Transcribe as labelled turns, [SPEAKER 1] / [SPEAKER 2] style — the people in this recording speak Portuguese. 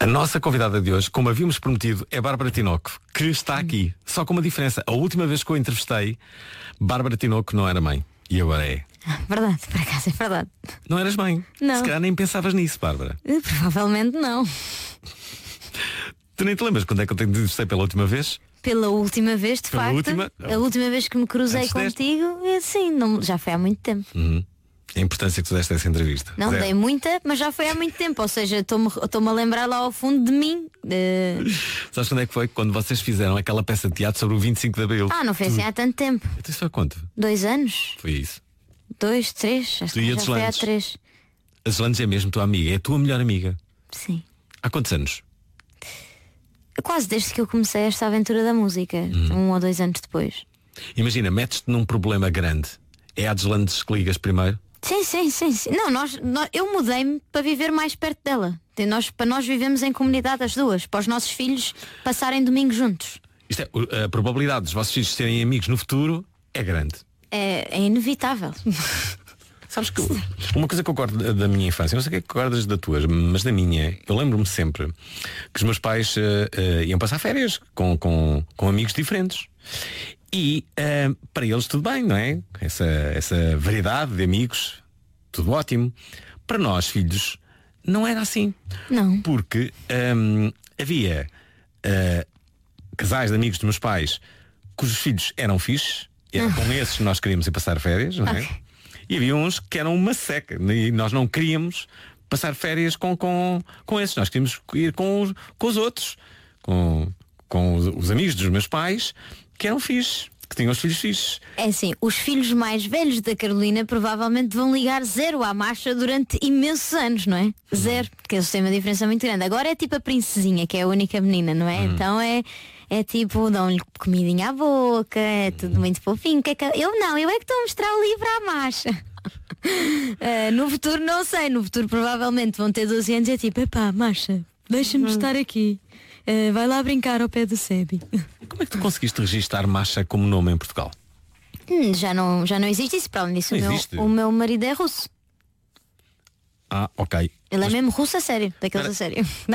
[SPEAKER 1] A nossa convidada de hoje, como havíamos prometido, é Bárbara Tinoco, que está aqui. Só com uma diferença. A última vez que eu entrevistei, Bárbara Tinoco não era mãe. E agora é.
[SPEAKER 2] Verdade, por acaso é verdade.
[SPEAKER 1] Não eras mãe?
[SPEAKER 2] Não.
[SPEAKER 1] Se calhar nem pensavas nisso, Bárbara.
[SPEAKER 2] Provavelmente não.
[SPEAKER 1] Tu nem te lembras quando é que eu te entrevistei pela última vez?
[SPEAKER 2] Pela última vez, de facto. A última vez que me cruzei
[SPEAKER 1] Antes desta?
[SPEAKER 2] contigo, sim, não, já foi há muito tempo.
[SPEAKER 1] A importância que tu deste essa entrevista.
[SPEAKER 2] Não,
[SPEAKER 1] Zero.
[SPEAKER 2] dei muita, mas já foi há muito tempo. Ou seja, estou-me a lembrar lá ao fundo de mim.
[SPEAKER 1] Sabes quando é que foi? Quando vocês fizeram aquela peça de teatro sobre o 25 de Abril.
[SPEAKER 2] Não foi assim há tanto tempo.
[SPEAKER 1] Então isso foi quanto?
[SPEAKER 2] 2 anos?
[SPEAKER 1] Foi isso.
[SPEAKER 2] 2, 3, acho
[SPEAKER 1] Tu
[SPEAKER 2] que
[SPEAKER 1] e a
[SPEAKER 2] já foi há
[SPEAKER 1] Deslandes?
[SPEAKER 2] 3.
[SPEAKER 1] A Deslandes é mesmo tua amiga, é a tua melhor amiga.
[SPEAKER 2] Sim.
[SPEAKER 1] Há quantos anos?
[SPEAKER 2] Quase desde que eu comecei esta aventura da música, 1 ou 2 anos depois.
[SPEAKER 1] Imagina, metes-te num problema grande. É a Deslandes que ligas primeiro?
[SPEAKER 2] Sim. Não, eu mudei-me para viver mais perto dela. Para nós vivemos em comunidade as duas, para os nossos filhos passarem domingo juntos.
[SPEAKER 1] Isto é, a probabilidade dos vossos filhos serem amigos no futuro é grande.
[SPEAKER 2] É inevitável.
[SPEAKER 1] Sabes que uma coisa que eu recordo da minha infância, não sei o que é que recordas da tua, mas da minha, eu lembro-me sempre que os meus pais iam passar férias com amigos diferentes. E para eles tudo bem, não é? Essa variedade de amigos, tudo ótimo. Para nós, filhos, não era assim.
[SPEAKER 2] Não.
[SPEAKER 1] Porque havia casais de amigos dos meus pais cujos filhos eram fixes. Era com esses que nós queríamos ir passar férias, não é?
[SPEAKER 2] Ok.
[SPEAKER 1] E havia uns que eram uma seca. E nós não queríamos passar férias com esses. Nós queríamos ir com os outros. Com os amigos dos meus pais que eram fixes, que tinham os filhos fixes.
[SPEAKER 2] É assim, os filhos mais velhos da Carolina provavelmente vão ligar 0 à marcha durante imensos anos, não é? 0, porque eles têm uma diferença muito grande. Agora é tipo a princesinha, que é a única menina, não é? Então é tipo, dão-lhe comidinha à boca, é tudo muito fofinho. Eu é que estou a mostrar o livro à marcha. No futuro não sei, no futuro provavelmente vão ter 12 anos e é tipo, epá, marcha, deixa-me estar aqui. Vai lá brincar ao pé do Sebi.
[SPEAKER 1] Como é que tu conseguiste registar Masha como nome em Portugal?
[SPEAKER 2] Já não existe isso. Para além disso,
[SPEAKER 1] Não existe.
[SPEAKER 2] o meu marido é russo.
[SPEAKER 1] Ok.
[SPEAKER 2] Ele é mesmo russo a sério, daqueles a sério.